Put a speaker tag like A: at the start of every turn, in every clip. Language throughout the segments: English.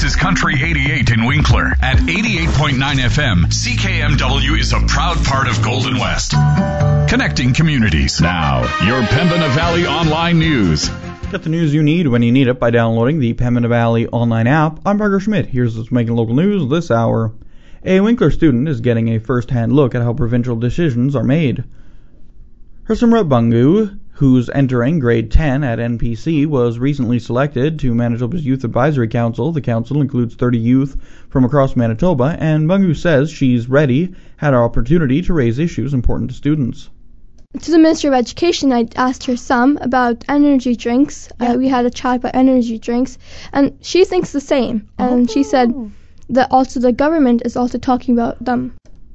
A: This is Country 88 in Winkler. At 88.9 FM, CKMW is a proud part of Golden West. Connecting communities. Now, your Pembina Valley Online News.
B: Get the news you need when you need it by downloading the Pembina Valley Online app. I'm Parker Schmidt. Here's what's making local news this hour. A Winkler student is getting a first-hand look at how provincial decisions are made. Hersamrat Bungu, who's entering grade 10 at NPC, was recently selected to Manitoba's Youth Advisory Council. The council includes 30 youth from across Manitoba, and Bungu says she's ready, had an opportunity to raise issues important to students.
C: To the Minister of Education, I asked her some about energy drinks. We had a chat about energy drinks, and she thinks the same. And she said that also the government is also talking about them.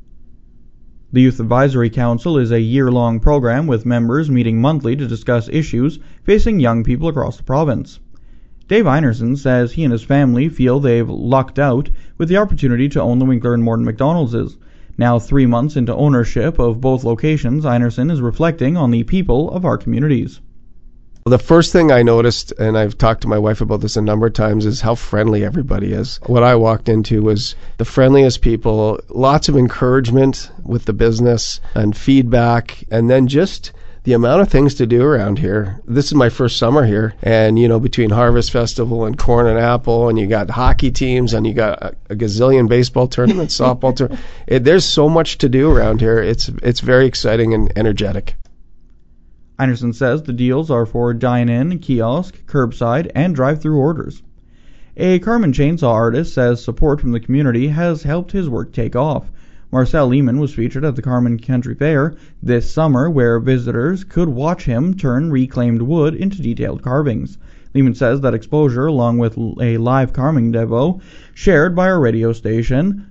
B: The Youth Advisory Council is a year-long program with members meeting monthly to discuss issues facing young people across the province. Dave Einerson says he and his family feel they've lucked out with the opportunity to own the Winkler and Morden McDonald's. Now 3 months into ownership of both locations, Einerson is reflecting on the people of our communities.
D: The first thing I noticed, and I've talked to my wife about this a number of times, is how friendly everybody is. What I walked into was the friendliest people, lots of encouragement with the business and feedback, and then just the amount of things to do around here. This is my first summer here, and between Harvest Festival and Corn and Apple, and you got hockey teams, and you got a gazillion baseball tournaments, softball tournaments. There's so much to do around here. It's very exciting and energetic.
B: Einerson says the deals are for dine-in, kiosk, curbside, and drive-through orders. A Carman chainsaw artist says support from the community has helped his work take off. Marcel Lehman was featured at the Carman Country Fair this summer, where visitors could watch him turn reclaimed wood into detailed carvings. Lehman says that exposure, along with a live carving demo shared by our radio station,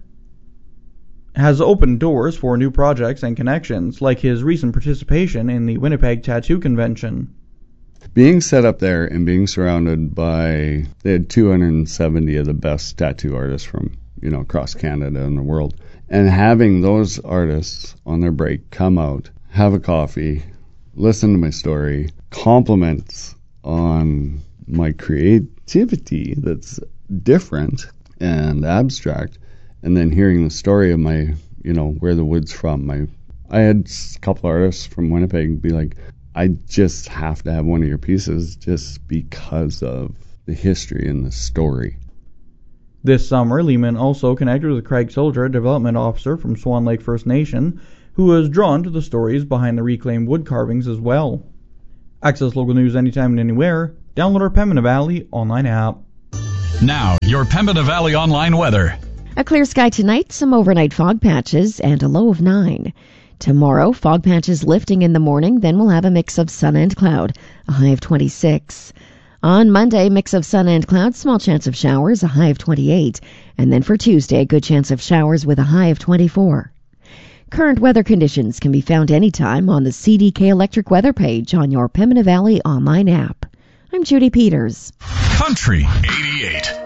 B: has opened doors for new projects and connections, like his recent participation in the Winnipeg Tattoo Convention.
E: Being set up there and being surrounded by, they had 270 of the best tattoo artists from, across Canada and the world. And having those artists on their break come out, have a coffee, listen to my story, compliments on my creativity that's different and abstract, and then hearing the story of my, where the wood's from. I had a couple artists from Winnipeg be like, I just have to have one of your pieces just because of the history and the story.
B: This summer, Lehman also connected with Craig Soldier, a development officer from Swan Lake First Nation, who was drawn to the stories behind the reclaimed wood carvings as well. Access local news anytime and anywhere. Download our Pembina Valley online app.
A: Now, your Pembina Valley online weather.
F: A clear sky tonight, some overnight fog patches, and a low of 9. Tomorrow, fog patches lifting in the morning, then we'll have a mix of sun and cloud, a high of 26. On Monday, mix of sun and cloud, small chance of showers, a high of 28. And then for Tuesday, a good chance of showers with a high of 24. Current weather conditions can be found anytime on the CDK Electric Weather page on your Pembina Valley online app. I'm Judy Peters.
A: Country 88.